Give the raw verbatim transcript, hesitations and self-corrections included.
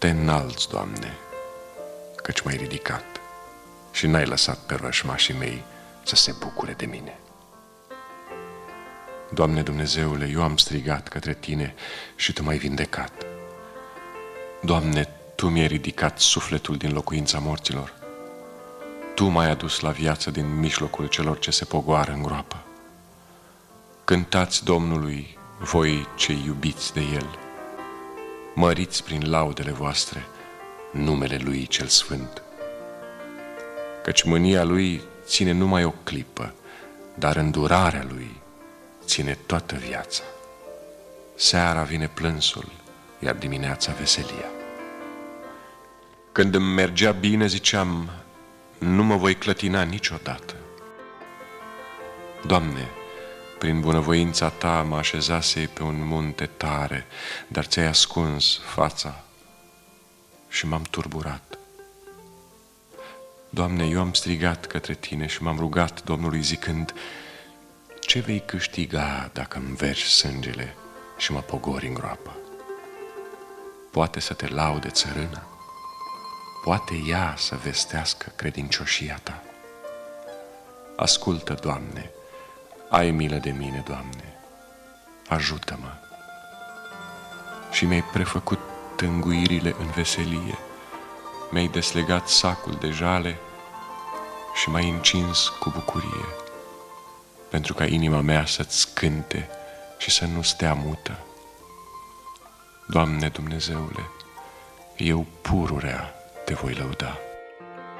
Te înalți, Doamne, căci m-ai ridicat și n-ai lăsat pe rășmașii mei să se bucure de mine. Doamne Dumnezeule, eu am strigat către Tine și Tu m-ai vindecat. Doamne, Tu mi-ai ridicat sufletul din locuința morților. Tu m-ai adus la viață din mijlocul celor ce se pogoară în groapă. Cântați Domnului, voi cei iubiți de El. Măriți prin laudele voastre numele Lui cel Sfânt. Căci mânia Lui ține numai o clipă, dar îndurarea Lui ține toată viața. Seara vine plânsul, iar dimineața veselia. Când îmi mergea bine, ziceam, nu mă voi clătina niciodată. Doamne, prin bunăvoința Ta mă așezase pe un munte tare, dar Ți-ai ascuns fața și m-am turburat. Doamne, eu am strigat către Tine și m-am rugat Domnului zicând, ce vei câștiga dacă îmi vergi sângele și mă pogori în groapă? Poate să Te laude țărâna? Poate ea să vestească credincioșia Ta? Ascultă, Doamne, ai milă de mine, Doamne, ajută-mă. Și mi-ai prefăcut tânguirile în veselie, mi-ai deslegat sacul de jale și m-ai încins cu bucurie, pentru ca inima mea să-ți cânte și să nu stea mută. Doamne Dumnezeule, eu pururea Te voi lăuda.